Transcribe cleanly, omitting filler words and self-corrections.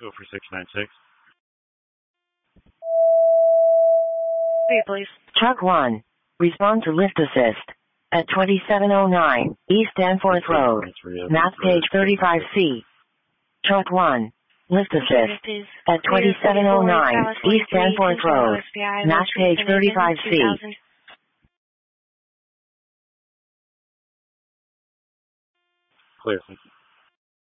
Go for 696. Please. Truck 1. Respond to lift assist. At 2709 East Danforth Road. Map page 35C. Truck 1. Lift assist. At 2709 East Danforth Road. Map page 35C. Clear.